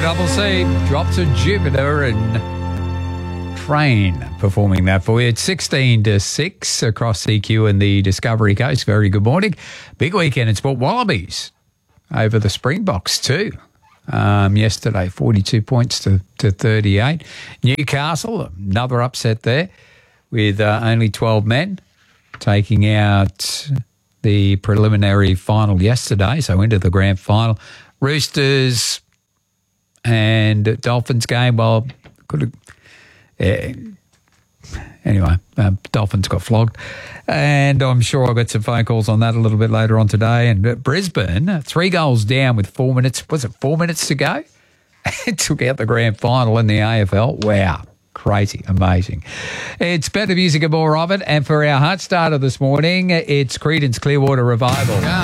Double C, Drops of Jupiter and Train performing that for you. It's 16-6 across CQ and the Discovery Coast. Very good morning. Big weekend in sport. Wallabies over the Springboks too. Yesterday, 42 points to 38. Newcastle, another upset there with only 12 men taking out the preliminary final yesterday, so into the grand final. Roosters and Dolphins game, well, could have... Anyway, Dolphins got flogged. And I'm sure I'll get some phone calls on that a little bit later on today. And Brisbane, 3 goals down with 4 minutes. Was it 4 minutes to go? It took out the grand final in the AFL. Wow. Crazy. Amazing. It's better music and more of it. And for our hot starter this morning, it's Creedence Clearwater Revival.